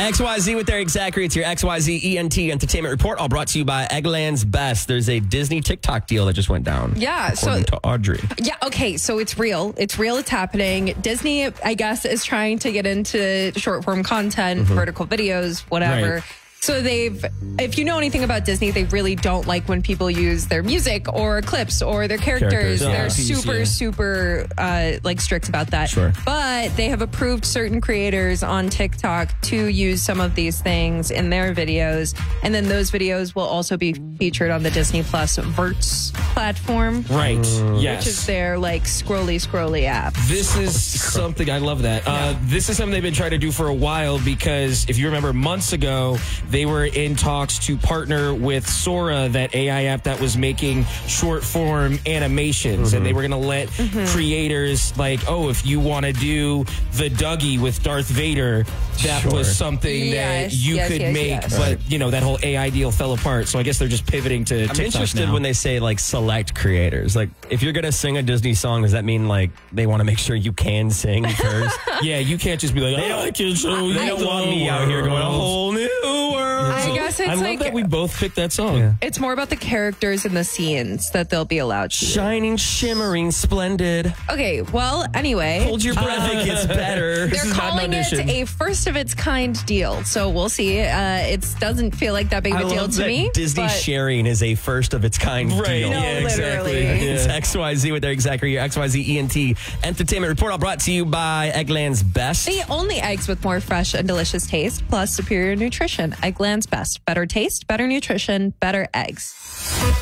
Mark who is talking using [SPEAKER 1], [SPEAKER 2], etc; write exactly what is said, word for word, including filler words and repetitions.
[SPEAKER 1] X Y Z with Eric Zachary. It's your X Y Z E N T Entertainment Report, all brought to you by Eggland's Best. There's a Disney TikTok deal that just went down.
[SPEAKER 2] Yeah, so
[SPEAKER 1] to Audrey.
[SPEAKER 2] Yeah, okay, so it's real. It's real, it's happening. Disney, I guess, is trying to get into short form content, mm-hmm. vertical videos, whatever.
[SPEAKER 3] Right.
[SPEAKER 2] So they've, if you know anything about Disney, they really don't like when people use their music or clips or their characters.
[SPEAKER 1] Characters, yeah.
[SPEAKER 2] They're
[SPEAKER 3] Piece,
[SPEAKER 2] super,
[SPEAKER 3] yeah.
[SPEAKER 2] super uh, like strict about that.
[SPEAKER 1] Sure.
[SPEAKER 2] But they have approved certain creators on TikTok to use some of these things in their videos. And then those videos will also be featured on the Disney Plus Verts platform.
[SPEAKER 3] Right.
[SPEAKER 1] Mm.
[SPEAKER 3] Yes.
[SPEAKER 2] Which is their like scrolly, scrolly app.
[SPEAKER 3] This is something, I love that. Uh, this is something they've been trying to do for a while because if you remember months ago, they were in talks to partner with Sora, that A I app that was making short form animations. Mm-hmm. And they were going to let mm-hmm. creators like, oh, if you want to do the Dougie with Darth Vader, that
[SPEAKER 1] sure.
[SPEAKER 3] was something
[SPEAKER 2] yes,
[SPEAKER 3] that you
[SPEAKER 2] yes,
[SPEAKER 3] could
[SPEAKER 2] yes,
[SPEAKER 3] make.
[SPEAKER 2] yes.
[SPEAKER 3] But, you know, that whole A I deal fell apart. So I guess they're just pivoting to
[SPEAKER 1] I'm
[SPEAKER 3] TikTok
[SPEAKER 1] interested
[SPEAKER 3] now.
[SPEAKER 1] when they say like select creators. Like if you're going to sing a Disney song, does that mean like they want to make sure you can sing first?
[SPEAKER 3] Yeah, you can't just be like,
[SPEAKER 1] They
[SPEAKER 3] oh,
[SPEAKER 1] don't-
[SPEAKER 3] I can show you
[SPEAKER 1] They don't
[SPEAKER 3] the
[SPEAKER 1] want me out here going a
[SPEAKER 3] world."
[SPEAKER 1] whole new world.
[SPEAKER 2] I guess it's
[SPEAKER 3] I love
[SPEAKER 2] like
[SPEAKER 3] that we both picked that song.
[SPEAKER 1] Yeah.
[SPEAKER 2] it's more about the characters and the scenes that they'll be allowed to.
[SPEAKER 1] Shining, shimmering, splendid.
[SPEAKER 2] Okay, well, anyway,
[SPEAKER 1] Hold your breath, it gets better.
[SPEAKER 2] they're
[SPEAKER 3] is not an
[SPEAKER 2] calling it
[SPEAKER 3] audition.
[SPEAKER 2] a first of its kind deal. So we'll see. Uh, it doesn't feel like that big of
[SPEAKER 1] I
[SPEAKER 2] a deal
[SPEAKER 1] love
[SPEAKER 2] to
[SPEAKER 1] that
[SPEAKER 2] me.
[SPEAKER 1] Disney
[SPEAKER 2] but
[SPEAKER 1] sharing is a first of its kind
[SPEAKER 3] Right.
[SPEAKER 1] deal.
[SPEAKER 2] No,
[SPEAKER 3] Yeah, exactly.
[SPEAKER 2] literally.
[SPEAKER 1] It's
[SPEAKER 3] Yeah.
[SPEAKER 1] X Y Z with Eric Zachary, your X Y Z E N T Entertainment Report, all brought to you by Eggland's Best.
[SPEAKER 2] the only eggs with more fresh and delicious taste, plus superior nutrition. Eggland's Best. Better taste, better nutrition, better eggs.